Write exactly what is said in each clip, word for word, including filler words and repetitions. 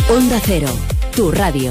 Onda Cero, tu radio.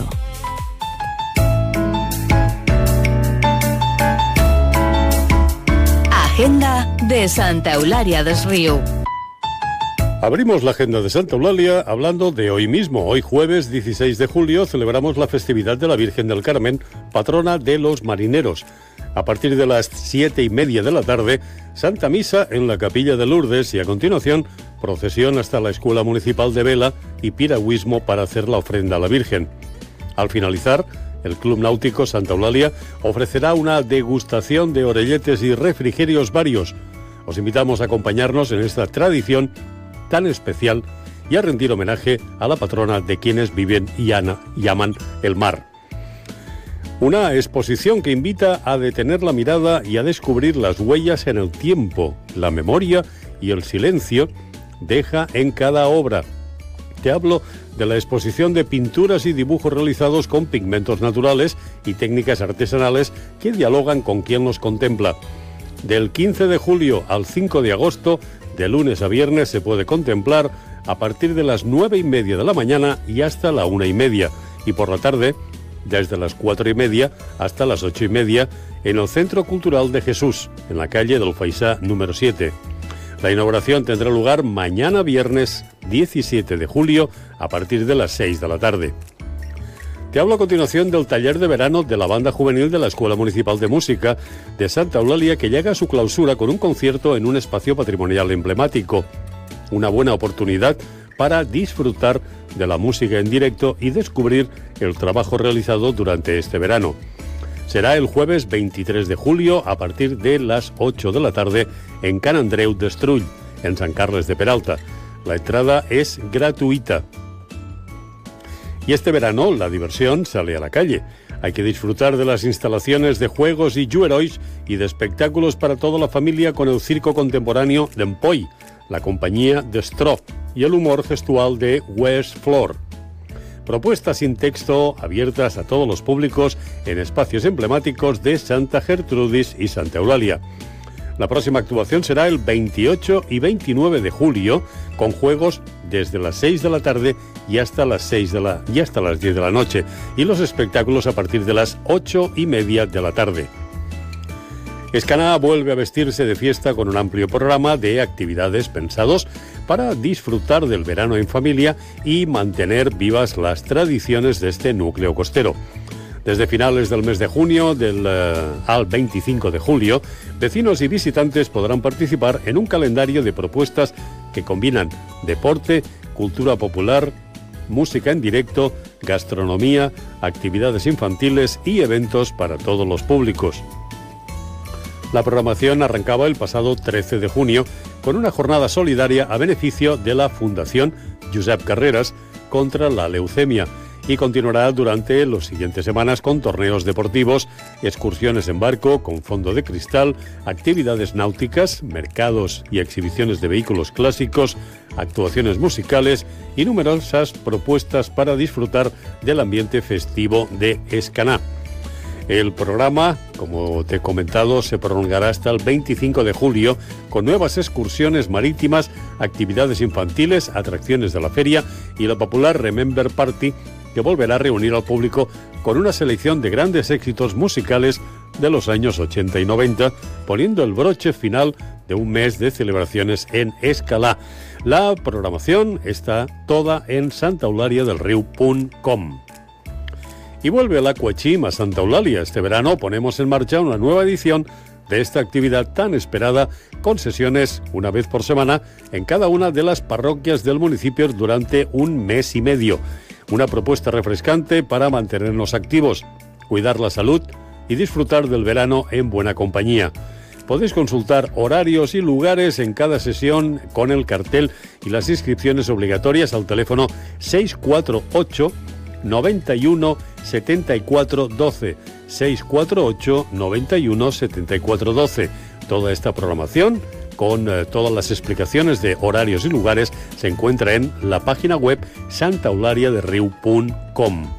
Agenda de Santa Eulalia des Riu. Abrimos la agenda de Santa Eulalia hablando de hoy mismo. Hoy jueves dieciséis de julio celebramos la festividad de la Virgen del Carmen, patrona de los marineros. A partir de las siete y media de la tarde, Santa Misa en la Capilla de Lourdes y a continuación procesión hasta la Escuela Municipal de Vela y piragüismo para hacer la ofrenda a la Virgen. Al finalizar, el Club Náutico Santa Eulalia ofrecerá una degustación de orelletes y refrigerios varios. Os invitamos a acompañarnos en esta tradición tan especial y a rendir homenaje a la patrona de quienes viven y aman el mar. Una exposición que invita a detener la mirada y a descubrir las huellas en el tiempo, la memoria y el silencio deja en cada obra. Te hablo de la exposición de pinturas y dibujos realizados con pigmentos naturales y técnicas artesanales que dialogan con quien los contempla. Del quince de julio al cinco de agosto, de lunes a viernes, se puede contemplar a partir de las nueve y media de la mañana y hasta la una y media, y por la tarde, desde las cuatro y media hasta las ocho y media, en el Centro Cultural de Jesús, en la calle del Faisá número siete. La inauguración tendrá lugar mañana viernes diecisiete de julio a partir de las seis de la tarde. Te hablo a continuación del taller de verano de la Banda Juvenil de la Escuela Municipal de Música de Santa Eulalia, que llega a su clausura con un concierto en un espacio patrimonial emblemático. Una buena oportunidad para disfrutar de la música en directo y descubrir el trabajo realizado durante este verano. Será el jueves veintitrés de julio a partir de las ocho de la tarde en Can Andreu d'Estrull, en San Carles de Peralta. La entrada es gratuita. Y este verano la diversión sale a la calle. Hay que disfrutar de las instalaciones de juegos y juerois y de espectáculos para toda la familia con el circo contemporáneo d'Empoi, la compañía de Stro y el humor gestual de West Floor. Propuestas sin texto abiertas a todos los públicos en espacios emblemáticos de Santa Gertrudis y Santa Eulalia. La próxima actuación será el veintiocho y veintinueve de julio, con juegos desde las seis de la tarde y hasta las seis de la y hasta las diez de la noche, y los espectáculos a partir de las ocho y media de la tarde. Escaná vuelve a vestirse de fiesta con un amplio programa de actividades pensados para disfrutar del verano en familia y mantener vivas las tradiciones de este núcleo costero. Desde finales del mes de junio del, uh, al veinticinco de julio, vecinos y visitantes podrán participar en un calendario de propuestas que combinan deporte, cultura popular, música en directo, gastronomía, actividades infantiles y eventos para todos los públicos. La programación arrancaba el pasado trece de junio con una jornada solidaria a beneficio de la Fundación Josep Carreras contra la leucemia y continuará durante las siguientes semanas con torneos deportivos, excursiones en barco con fondo de cristal, actividades náuticas, mercados y exhibiciones de vehículos clásicos, actuaciones musicales y numerosas propuestas para disfrutar del ambiente festivo de Escaná. El programa, como te he comentado, se prolongará hasta el veinticinco de julio con nuevas excursiones marítimas, actividades infantiles, atracciones de la feria y la popular Remember Party, que volverá a reunir al público con una selección de grandes éxitos musicales de los años ochenta y noventa, poniendo el broche final de un mes de celebraciones en Escalá. La programación está toda en santa eulalia del riu punto com. Y vuelve el Aquachim a Santa Eulalia. Este verano ponemos en marcha una nueva edición de esta actividad tan esperada, con sesiones una vez por semana en cada una de las parroquias del municipio durante un mes y medio. Una propuesta refrescante para mantenernos activos, cuidar la salud y disfrutar del verano en buena compañía. Podéis consultar horarios y lugares en cada sesión con el cartel y las inscripciones obligatorias al teléfono seis cuatro ocho, noventa y uno, setenta y cuatro doce, seis cuatro ocho, noventa y uno, setenta y cuatro doce. Toda esta programación con eh, todas las explicaciones de horarios y lugares se encuentra en la página web santa eulalia del riu punto com.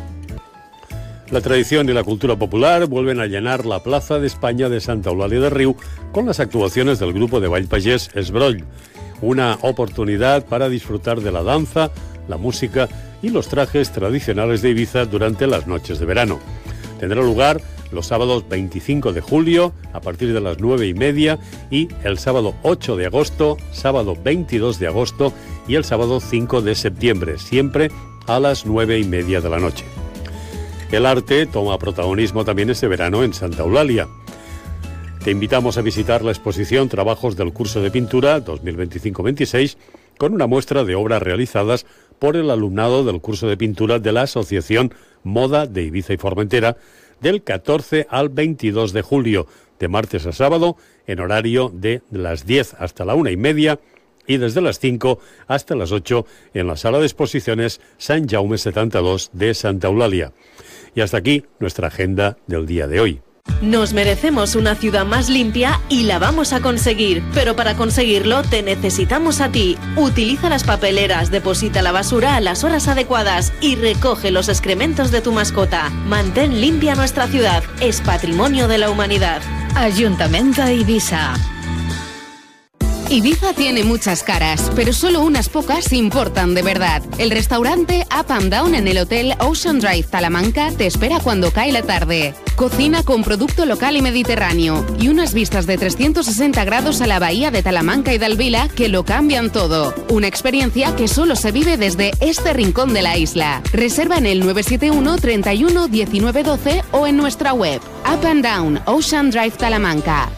La tradición y la cultura popular vuelven a llenar la Plaza de España de Santa Eulalia del Riu con las actuaciones del grupo de Ball Pagès Esbroll. Una oportunidad para disfrutar de la danza, la música y los trajes tradicionales de Ibiza durante las noches de verano. Tendrá lugar los sábados veinticinco de julio a partir de las nueve y media y el sábado ocho de agosto, sábado veintidós de agosto y el sábado cinco de septiembre, siempre a las nueve y media de la noche. El arte toma protagonismo también este verano en Santa Eulalia. Te invitamos a visitar la exposición Trabajos del curso de pintura dos mil veinticinco veintiséis con una muestra de obras realizadas por el alumnado del curso de pintura de la Asociación Moda de Ibiza y Formentera del catorce al veintidós de julio, de martes a sábado, en horario de las diez hasta la una y media y desde las cinco hasta las ocho en la sala de exposiciones Sant Jaume setenta y dos de Santa Eulalia. Y hasta aquí nuestra agenda del día de hoy. Nos merecemos una ciudad más limpia y la vamos a conseguir, pero para conseguirlo te necesitamos a ti. Utiliza las papeleras, deposita la basura a las horas adecuadas y recoge los excrementos de tu mascota. Mantén limpia nuestra ciudad, es patrimonio de la humanidad. Ayuntamiento de Ibiza. Ibiza tiene muchas caras, pero solo unas pocas importan de verdad. El restaurante Up and Down en el Hotel Ocean Drive Talamanca te espera cuando cae la tarde. Cocina con producto local y mediterráneo y unas vistas de trescientos sesenta grados a la bahía de Talamanca y de Alvila que lo cambian todo. Una experiencia que solo se vive desde este rincón de la isla. Reserva en el nueve siete uno, treinta y uno, diecinueve doce o en nuestra web. Up and Down Ocean Drive Talamanca.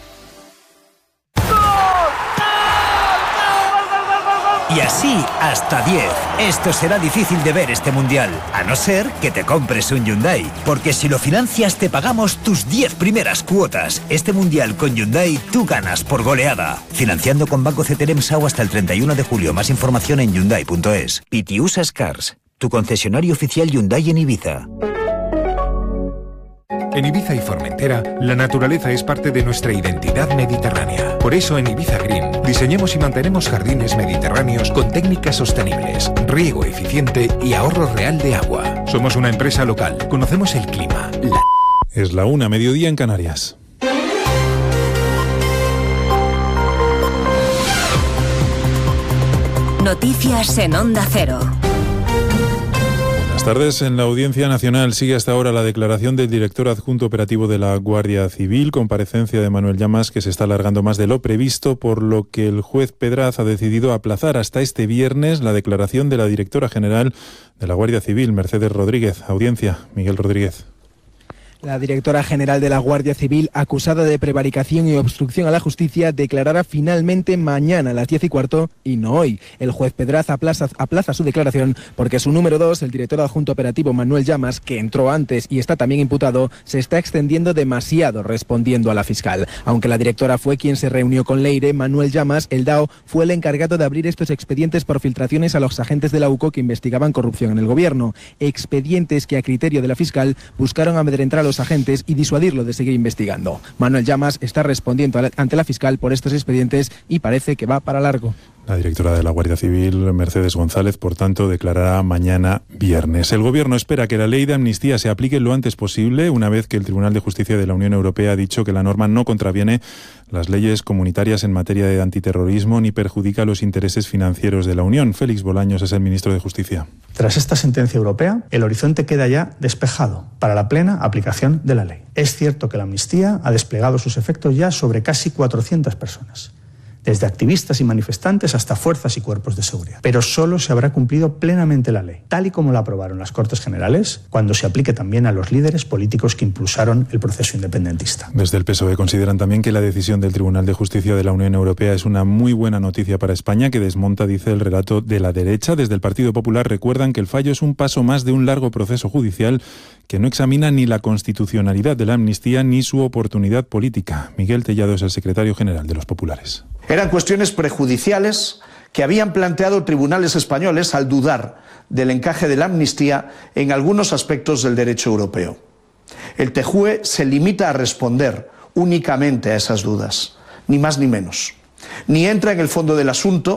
Y así hasta diez. Esto será difícil de ver este mundial, a no ser que te compres un Hyundai. Porque si lo financias te pagamos tus diez primeras cuotas. Este mundial con Hyundai tú ganas por goleada. Financiando con Banco Ceteremsau hasta el treinta y uno de julio. Más información en hyundai punto es. Pitiusas Cars, tu concesionario oficial Hyundai en Ibiza. En Ibiza y Formentera, la naturaleza es parte de nuestra identidad mediterránea. Por eso en Ibiza Green diseñamos y mantenemos jardines mediterráneos con técnicas sostenibles, riego eficiente y ahorro real de agua. Somos una empresa local, conocemos el clima. La... Es la una, mediodía en Canarias. Noticias en Onda Cero. Buenas tardes. En la Audiencia Nacional sigue hasta ahora la declaración del director adjunto operativo de la Guardia Civil, comparecencia de Manuel Llamas, que se está alargando más de lo previsto, por lo que el juez Pedraz ha decidido aplazar hasta este viernes la declaración de la directora general de la Guardia Civil, Mercedes Rodríguez. Audiencia, Miguel Rodríguez. La directora general de la Guardia Civil, acusada de prevaricación y obstrucción a la justicia, declarará finalmente mañana a las diez y cuarto y no hoy. El juez Pedraz aplaza, aplaza su declaración porque su número dos, el director adjunto operativo Manuel Llamas, que entró antes y está también imputado, se está extendiendo demasiado respondiendo a la fiscal. Aunque la directora fue quien se reunió con Leire, Manuel Llamas, el D A O, fue el encargado de abrir estos expedientes por filtraciones a los agentes de la U C O que investigaban corrupción en el gobierno. Expedientes que, a criterio de la fiscal, buscaron amedrentar a los agentes y disuadirlo de seguir investigando. Manuel Llamas está respondiendo ante la fiscal por estos expedientes y parece que va para largo. La directora de la Guardia Civil, Mercedes González, por tanto, declarará mañana viernes. El Gobierno espera que la ley de amnistía se aplique lo antes posible, una vez que el Tribunal de Justicia de la Unión Europea ha dicho que la norma no contraviene las leyes comunitarias en materia de antiterrorismo ni perjudica los intereses financieros de la Unión. Félix Bolaños es el ministro de Justicia. Tras esta sentencia europea, el horizonte queda ya despejado para la plena aplicación de la ley. Es cierto que la amnistía ha desplegado sus efectos ya sobre casi cuatrocientas personas, desde activistas y manifestantes hasta fuerzas y cuerpos de seguridad. Pero solo se habrá cumplido plenamente la ley, tal y como la aprobaron las Cortes Generales, cuando se aplique también a los líderes políticos que impulsaron el proceso independentista. Desde el P S O E consideran también que la decisión del Tribunal de Justicia de la Unión Europea es una muy buena noticia para España, que desmonta, dice, el relato de la derecha. Desde el Partido Popular recuerdan que el fallo es un paso más de un largo proceso judicial que no examina ni la constitucionalidad de la amnistía ni su oportunidad política. Miguel Tellado es el secretario general de los populares. Eran cuestiones prejudiciales que habían planteado tribunales españoles al dudar del encaje de la amnistía en algunos aspectos del derecho europeo. El T J U E se limita a responder únicamente a esas dudas, ni más ni menos. Ni entra en el fondo del asunto,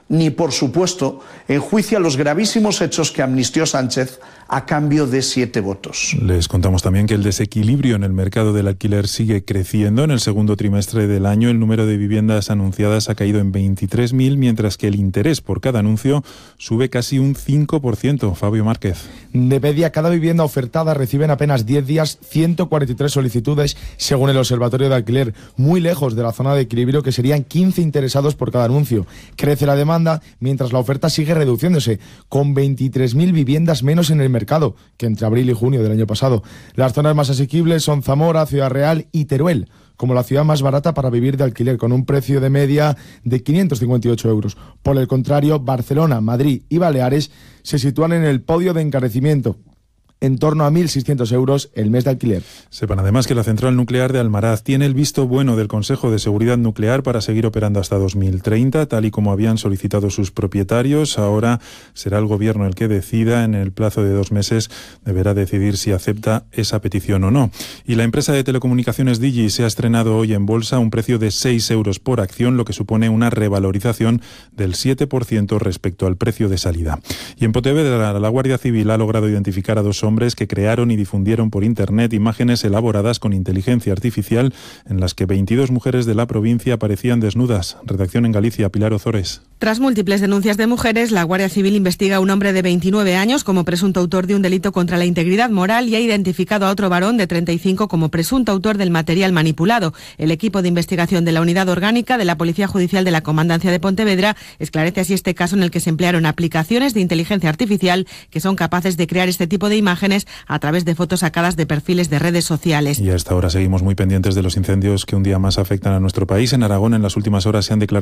ni, por supuesto, enjuicia los gravísimos hechos que amnistió Sánchez a cambio de siete votos. Les contamos también que el desequilibrio en el mercado del alquiler sigue creciendo. En el segundo trimestre del año, el número de viviendas anunciadas ha caído en veintitrés mil, mientras que el interés por cada anuncio sube casi un cinco por ciento. Fabio Márquez. De media, cada vivienda ofertada recibe en apenas diez días ciento cuarenta y tres solicitudes, según el Observatorio de Alquiler, muy lejos de la zona de equilibrio, que serían quince interesados por cada anuncio. Crece la demanda, mientras la oferta sigue reduciéndose, con veintitrés mil viviendas menos en el mercado que entre abril y junio del año pasado. Las zonas más asequibles son Zamora, Ciudad Real y Teruel, como la ciudad más barata para vivir de alquiler, con un precio de media de quinientos cincuenta y ocho euros. Por el contrario, Barcelona, Madrid y Baleares se sitúan en el podio de encarecimiento, en torno a mil seiscientos euros el mes de alquiler. Sepan además que la central nuclear de Almaraz tiene el visto bueno del Consejo de Seguridad Nuclear para seguir operando hasta dos mil treinta, tal y como habían solicitado sus propietarios. Ahora será el Gobierno el que decida. En el plazo de dos meses deberá decidir si acepta esa petición o no. Y la empresa de telecomunicaciones Digi se ha estrenado hoy en bolsa a un precio de seis euros por acción, lo que supone una revalorización del siete por ciento respecto al precio de salida. Y en Pontevedra, la Guardia Civil ha logrado identificar a dos hombres que crearon y difundieron por Internet imágenes elaboradas con inteligencia artificial en las que veintidós mujeres de la provincia aparecían desnudas. Redacción en Galicia, Pilar Ozores. Tras múltiples denuncias de mujeres, la Guardia Civil investiga a un hombre de veintinueve años como presunto autor de un delito contra la integridad moral y ha identificado a otro varón de treinta y cinco como presunto autor del material manipulado. El equipo de investigación de la Unidad Orgánica de la Policía Judicial de la Comandancia de Pontevedra esclarece así este caso en el que se emplearon aplicaciones de inteligencia artificial que son capaces de crear este tipo de imágenes a través de fotos sacadas de perfiles de redes sociales. Y hasta ahora seguimos muy pendientes de los incendios que un día más afectan a nuestro país. En Aragón, en las últimas horas se han declarado